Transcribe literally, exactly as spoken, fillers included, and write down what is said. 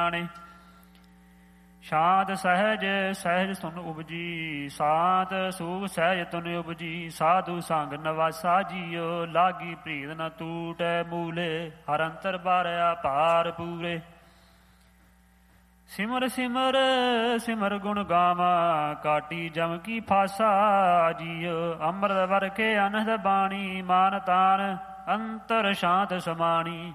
ਜਾਣੇ। ਸ਼ਾਂਤ ਸਹਿਜ ਸਹਿਜ ਤੁਨ ਉਪਜੀ, ਸਾਤ ਸੂਖ ਸਹਿਜ ਤੁਨ ਉਪਜੀ। ਸਾਧੂ ਸੰਗ ਨਵਾਸਾ ਜੀਓ, ਲਾਗੀ ਪ੍ਰੀਤ ਨ ਟੂਟੈ ਮੂਲੇ। ਹਰ ਅੰਤਰ ਬਾਰਿਆ ਭਾਰ ਪੂਰੇ। ਸਿਮਰ ਸਿਮਰ ਸਿਮਰ ਗੁਣ ਗਾਵਾਂ, ਕਾਟੀ ਜਮ ਕੀ ਫਾਸਾ ਜੀਓ। ਅੰਮ੍ਰਿਤ ਵਰਖੇ ਅਨਹਦ ਬਾਣੀ, ਮਾਨ ਤਾਨ ਅੰਤਰ ਸ਼ਾਂਤ ਸਮਾਣੀ।